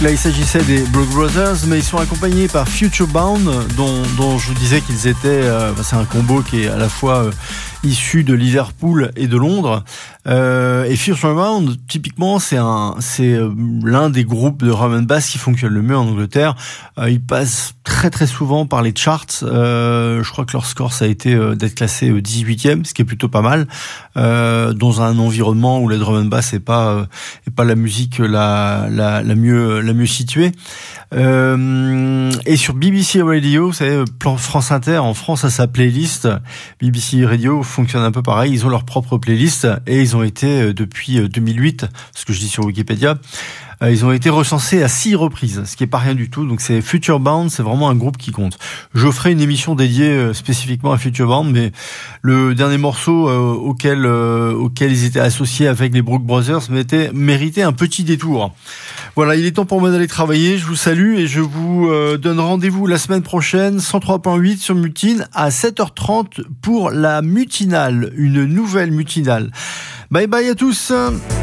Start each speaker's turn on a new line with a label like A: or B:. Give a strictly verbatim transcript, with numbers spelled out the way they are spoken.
A: là, il s'agissait des Brooks Brothers, mais ils sont accompagnés par Future Bound, dont, dont je vous disais qu'ils étaient. Euh, c'est un combo qui est à la fois euh, issu de Liverpool et de Londres. Euh, et Future Bound, typiquement, c'est un, c'est euh, l'un des groupes de drum and bass qui fonctionne le mieux en Angleterre. Euh, ils passent très très souvent par les charts. Euh, je crois que leur score ça a été euh, d'être classé euh, dix-huitième, ce qui est plutôt pas mal, euh, dans un environnement où le drum and bass n'est pas euh, est pas la musique la la la mieux la mieux située. Euh, et sur B B C Radio, vous savez, plan France Inter, en France, à sa playlist, B B C Radio fonctionne un peu pareil. Ils ont leur propre playlist et ils ont été depuis deux mille huit, ce que je dis sur Wikipédia, ils ont été recensés à six reprises, ce qui est pas rien du tout. Donc c'est Future Bound, c'est vraiment un groupe qui compte. Je ferai une émission dédiée spécifiquement à Future Bound, mais le dernier morceau euh, auquel euh, auquel ils étaient associés avec les Brooks Brothers méritait, méritait un petit détour. Voilà, il est temps pour moi d'aller travailler. Je vous salue et je vous euh, donne rendez-vous la semaine prochaine, cent trois point huit sur Mutine à sept heures trente pour la mutinale, une nouvelle mutinale. Bye bye à tous.